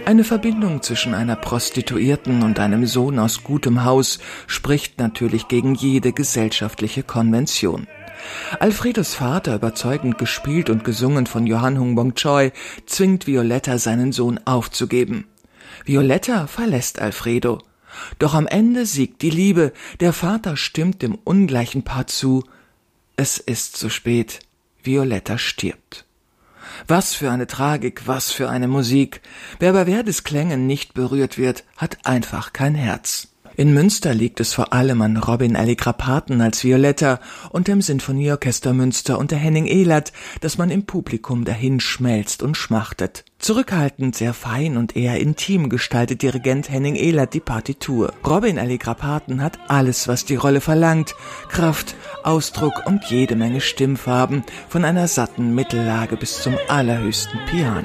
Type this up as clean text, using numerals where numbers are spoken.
Eine Verbindung zwischen einer Prostituierten und einem Sohn aus gutem Haus spricht natürlich gegen jede gesellschaftliche Konvention. Alfredos Vater, überzeugend gespielt und gesungen von Johan Hung-bong Choi, zwingt Violetta, seinen Sohn aufzugeben. Violetta verlässt Alfredo. Doch am Ende siegt die Liebe. Der Vater stimmt dem ungleichen Paar zu. Es ist zu spät. Violetta stirbt. Was für eine Tragik, was für eine Musik. Wer bei Verdis Klängen nicht berührt wird, hat einfach kein Herz. In Münster liegt es vor allem an Robin Elli-Krapaten als Violetta und dem Sinfonieorchester Münster unter Henning Ehlert, dass man im Publikum dahin schmelzt und schmachtet. Zurückhaltend, sehr fein und eher intim gestaltet Dirigent Henning Ehlert die Partitur. Robin Elli-Krapaten hat alles, was die Rolle verlangt: Kraft, Ausdruck und jede Menge Stimmfarben, von einer satten Mittellage bis zum allerhöchsten Piano.